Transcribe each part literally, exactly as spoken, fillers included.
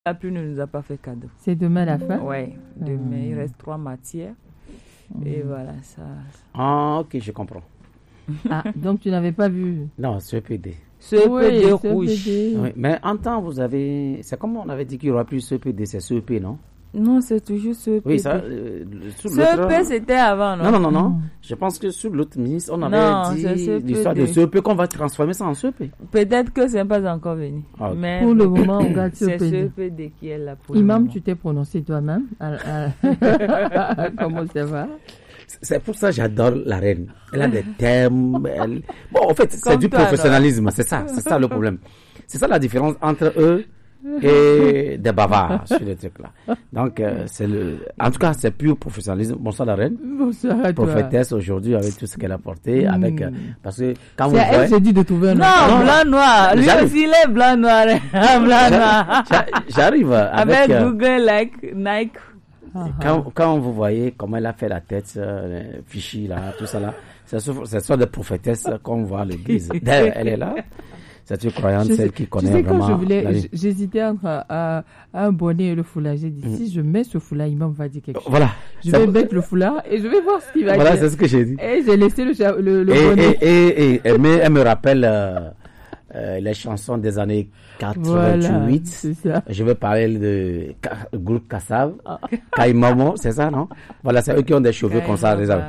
La pluie ne nous a pas fait cadeau. C'est demain la fin? Oui, demain, mmh. il reste trois matières. Mmh. Et voilà, ça... Ah, ok, je comprends. Ah, donc tu n'avais pas vu? Non, C E P D. C E P D oui, rouge. C E P D. Oui, mais en temps, vous avez... C'est comme on avait dit qu'il n'y aura plus C E P D, c'est C E P, non? Non, c'est toujours C E P D. Oui, ça... Euh, C E P, c'était avant, non? Non, non, non, non. Mmh. Je pense que sur l'autre ministre, on avait non, dit l'histoire de C E P, qu'on va transformer ça en C E P. Peut-être que ce n'est pas encore venu. Ah, okay. Mais pour le moment, on garde C E P D. C'est C E P D qui est là pour Imam, tu t'es prononcé toi-même. Comment ça va? C'est pour ça que j'adore la reine. Elle a des thèmes. Elle... Bon, en fait, c'est Comme du toi, professionnalisme. C'est ça, c'est ça le problème. C'est ça la différence entre eux et des bavards sur les trucs là. Donc, euh, c'est le. En tout cas, c'est pur professionnalisme. Bonsoir la reine. Bonsoir à toi. Prophétesse aujourd'hui avec tout ce qu'elle a porté, mmh. avec euh, parce que quand vous voyez. Elle s'est dit de trouver un. Non, non, blanc noir. Lui aussi il est blanc noir. Blanc noir. J'arrive avec. Avec euh, Google like Nike. Quand, quand vous voyez comment elle a fait la tête, euh, Fichy, là, tout ça là, c'est soit de prophétesse qu'on voit l'église. Elle est là. C'est une croyante, je celle sais, qui connaît je sais vraiment. Quand je voulais, j'hésitais entre à, à un bonnet et le foulard. J'ai dit, mm. si je mets ce foulard, Imam va dire quelque chose. Voilà. Je vais mettre le foulard et je vais voir ce qu'il va voilà, dire. Voilà, c'est ce que j'ai dit. Et j'ai laissé le, le, le et, bonnet. Et, et, et, et mais elle me rappelle euh, euh, les chansons des années quatre-vingt-huit. Voilà, je vais parler de ka, groupe Kassav, ah. Kaimamo, c'est ça, non? Voilà, c'est eux qui ont des cheveux comme ça. Les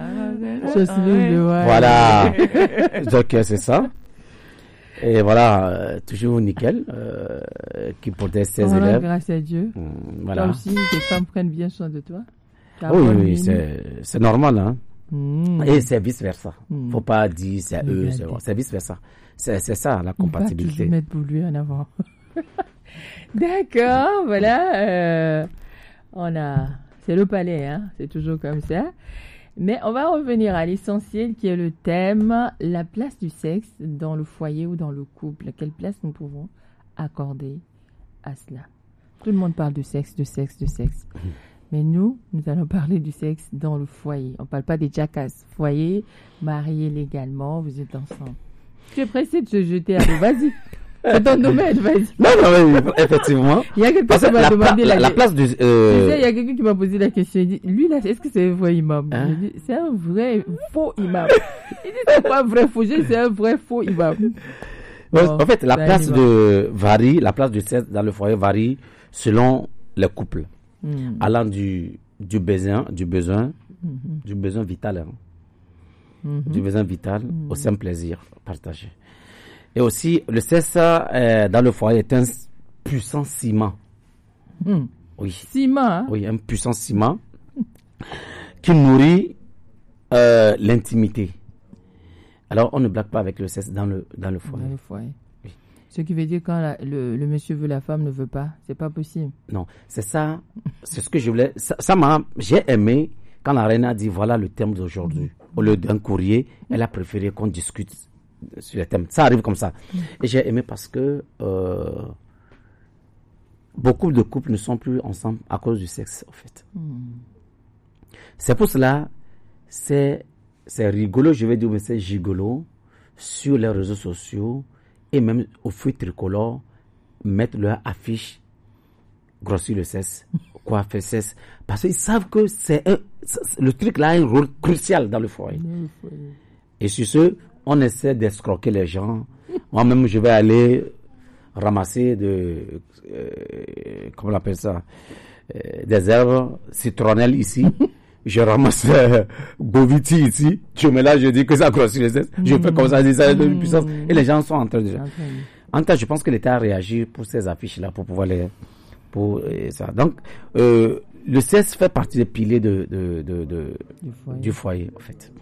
voilà. Donc, c'est ça. Et voilà, euh, toujours nickel, euh, qui portait ses oh, élèves. Grâce à Dieu. Mmh, voilà. Toi aussi, les femmes prennent bien soin de toi. Oui, oui, c'est, c'est normal, hein. Mmh. Et c'est vice versa. Mmh. Faut pas dire c'est eux, c'est, c'est vice versa. C'est, c'est ça, la compatibilité. On va mettre pour lui en avant. D'accord, voilà. Euh, on a, c'est le palais, hein. C'est toujours comme ça. Mais on va revenir à l'essentiel qui est le thème, la place du sexe dans le foyer ou dans le couple. Quelle place nous pouvons accorder à cela? Tout le monde parle de sexe, de sexe, de sexe. Mmh. Mais nous, nous allons parler du sexe dans le foyer. On ne parle pas des jackasses. Foyer, marié légalement, vous êtes ensemble. Tu es pressé de se jeter à l'eau, vas-y. C'est ton domaine, vas-y. Non, non, mais effectivement. Il y a quelqu'un qui m'a demandé la, la, la place du. Euh... Tu sais, il y a quelqu'un qui m'a posé la question. Il dit, lui là, est-ce que c'est un vrai imam? Hein? Je dis, c'est un vrai faux imam. Il dit, c'est pas un vrai faux. Je dis, c'est un vrai faux imam. Bon, en fait, la place de varie, la place du sexe dans le foyer varie selon les couples, mm. allant du du besoin, du besoin, mm-hmm. du besoin vital, hein. mm-hmm. du besoin vital mm. au simple plaisir partagé. Et aussi, le sexe euh, dans le foyer est un puissant ciment. Mmh. Oui. Ciment, hein? Oui, un puissant ciment qui nourrit euh, l'intimité. Alors, on ne blague pas avec le sexe dans le, dans le foyer. Dans le foyer. Oui. Ce qui veut dire quand la, le, le monsieur veut, la femme ne veut pas. C'est pas possible. Non, c'est ça. C'est ce que je voulais. Ça, ça m'a. J'ai aimé quand la reine a dit voilà le thème d'aujourd'hui. Mmh. Au lieu d'un courrier, elle a préféré qu'on discute sur les thèmes. Ça arrive comme ça. Mmh. Et j'ai aimé parce que euh, beaucoup de couples ne sont plus ensemble à cause du sexe, en fait. Mmh. C'est pour cela, c'est, c'est rigolo, je vais dire, mais c'est gigolo, sur les réseaux sociaux et même au feu tricolore, mettre leur affiche, grossir le sexe, quoi faire sexe, parce qu'ils savent que c'est un, le truc là a un rôle crucial dans le foyer. Mmh. Et sur ce, on essaie d'escroquer les gens. Moi-même, je vais aller ramasser de, euh, comment on appelle ça, euh, des herbes citronnelles ici. Je ramasse euh, Goviti ici. Je mets là, je dis que ça grossit les seins. Mmh. Je fais comme ça, je dis ça de puissance. Et les gens sont en train de... En tout cas, je pense que l'État a réagi pour ces affiches-là, pour pouvoir les... Pour euh, ça. Donc, euh, le sexe fait partie des piliers de, de, de, de, du, foyer. du foyer, en fait.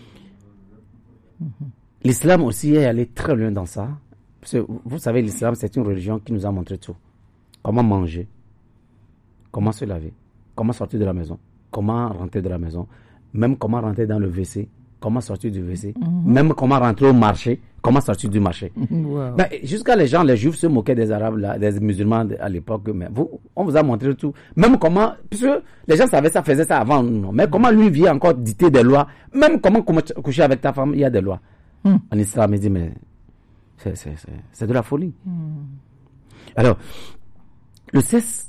Mm-hmm. L'islam aussi est allé très loin dans ça. Parce que vous savez, l'islam, c'est une religion qui nous a montré tout. Comment manger, comment se laver, comment sortir de la maison, comment rentrer de la maison, même comment rentrer dans le W C, comment sortir du W C, mm-hmm. même comment rentrer au marché, comment sortir du marché. Wow. Ben, jusqu'à les gens, les juifs se moquaient des arabes, là, des musulmans à l'époque, mais vous, on vous a montré tout. Même comment, puisque les gens savaient ça, faisaient ça avant, non, mais comment lui vient encore dicter des lois, même comment coucher avec ta femme, il y a des lois. Mm. En islam, il dit, mais c'est, c'est, c'est, c'est de la folie. Mm. Alors, le sexe